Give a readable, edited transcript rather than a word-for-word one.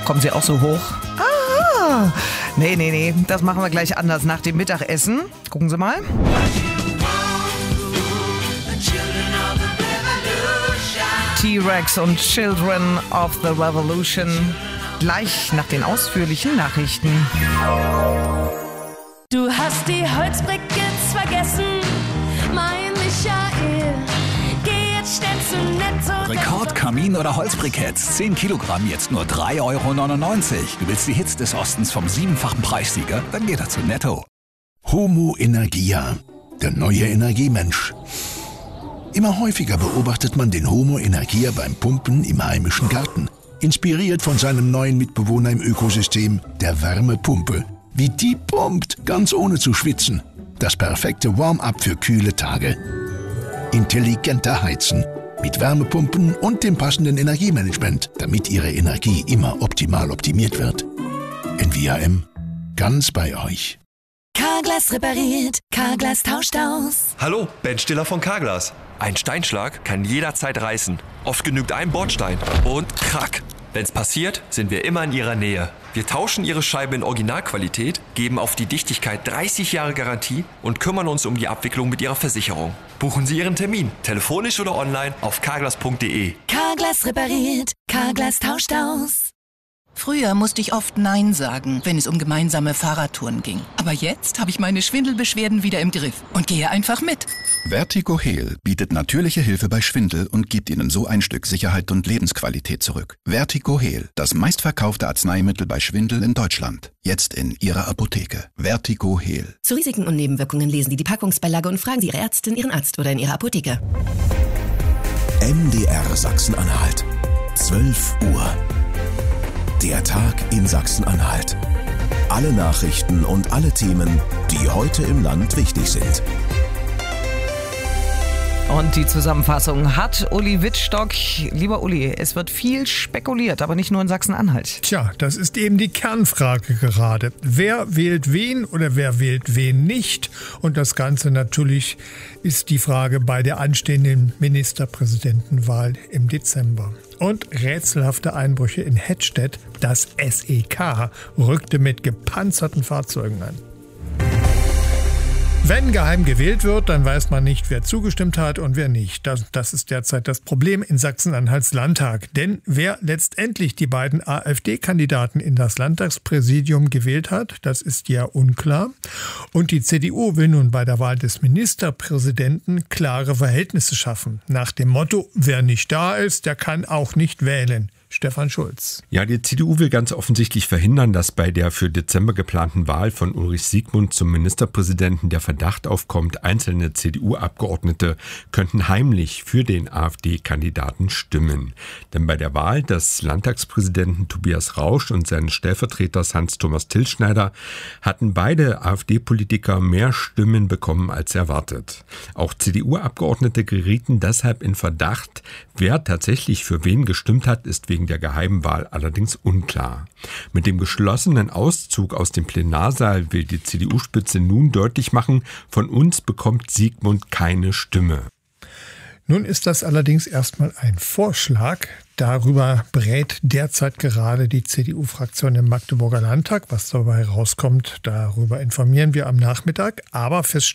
Kommen Sie auch so hoch? Ah, nee, das machen wir gleich anders nach dem Mittagessen. Gucken Sie mal. T-Rex und Children of the Revolution. Gleich nach den ausführlichen Nachrichten. Du hast die Holzbriketts vergessen, mein Michael. Geh jetzt schnell zu Netto. Rekordkamin oder Holzbriketts. 10 Kilogramm, jetzt nur 3,99 €. Du willst die Hits des Ostens vom 7-fachen Preissieger? Dann geh doch zu Netto. Homo Energia, der neue Energiemensch. Immer häufiger beobachtet man den Homo Energia beim Pumpen im heimischen Garten. Inspiriert von seinem neuen Mitbewohner im Ökosystem, der Wärmepumpe. Wie die pumpt, ganz ohne zu schwitzen. Das perfekte Warm-up für kühle Tage. Intelligenter Heizen. Mit Wärmepumpen und dem passenden Energiemanagement, damit Ihre Energie immer optimal optimiert wird. NVAM, ganz bei euch. Carglass repariert, Carglass tauscht aus. Hallo, Ben Stiller von Carglass. Ein Steinschlag kann jederzeit reißen. Oft genügt ein Bordstein und krack. Wenn's passiert, sind wir immer in Ihrer Nähe. Wir tauschen Ihre Scheibe in Originalqualität, geben auf die Dichtigkeit 30 Jahre Garantie und kümmern uns um die Abwicklung mit Ihrer Versicherung. Buchen Sie Ihren Termin, telefonisch oder online auf carglass.de. Carglass repariert, Carglass tauscht aus. Früher musste ich oft Nein sagen, wenn es um gemeinsame Fahrradtouren ging. Aber jetzt habe ich meine Schwindelbeschwerden wieder im Griff und gehe einfach mit. VertigoHeal bietet natürliche Hilfe bei Schwindel und gibt Ihnen so ein Stück Sicherheit und Lebensqualität zurück. VertigoHeal, das meistverkaufte Arzneimittel bei Schwindel in Deutschland. Jetzt in Ihrer Apotheke. VertigoHeal. Zu Risiken und Nebenwirkungen lesen Sie die Packungsbeilage und fragen Sie Ihre Ärztin, Ihren Arzt oder in Ihrer Apotheke. MDR Sachsen-Anhalt. 12 Uhr. Der Tag in Sachsen-Anhalt. Alle Nachrichten und alle Themen, die heute im Land wichtig sind. Und die Zusammenfassung hat Uli Wittstock. Lieber Uli, es wird viel spekuliert, aber nicht nur in Sachsen-Anhalt. Tja, das ist eben die Kernfrage gerade. Wer wählt wen oder wer wählt wen nicht? Und das Ganze natürlich ist die Frage bei der anstehenden Ministerpräsidentenwahl im Dezember. Und rätselhafte Einbrüche in Hettstedt. Das SEK rückte mit gepanzerten Fahrzeugen an. Wenn geheim gewählt wird, dann weiß man nicht, wer zugestimmt hat und wer nicht. Das ist derzeit das Problem in Sachsen-Anhalts Landtag. Denn wer letztendlich die beiden AfD-Kandidaten in das Landtagspräsidium gewählt hat, das ist ja unklar. Und die CDU will nun bei der Wahl des Ministerpräsidenten klare Verhältnisse schaffen. Nach dem Motto, wer nicht da ist, der kann auch nicht wählen. Stefan Schulz. Ja, die CDU will ganz offensichtlich verhindern, dass bei der für Dezember geplanten Wahl von Ulrich Siegmund zum Ministerpräsidenten der Verdacht aufkommt, einzelne CDU-Abgeordnete könnten heimlich für den AfD-Kandidaten stimmen. Denn bei der Wahl des Landtagspräsidenten Tobias Rausch und seines Stellvertreters Hans-Thomas Tilschneider hatten beide AfD-Politiker mehr Stimmen bekommen als erwartet. Auch CDU-Abgeordnete gerieten deshalb in Verdacht. Wer tatsächlich für wen gestimmt hat, ist wegen der geheimen Wahl allerdings unklar. Mit dem geschlossenen Auszug aus dem Plenarsaal will die CDU-Spitze nun deutlich machen, von uns bekommt Siegmund keine Stimme. Nun ist das allerdings erstmal ein Vorschlag. Darüber berät derzeit gerade die CDU-Fraktion im Magdeburger Landtag. Was dabei rauskommt, darüber informieren wir am Nachmittag. Aber fest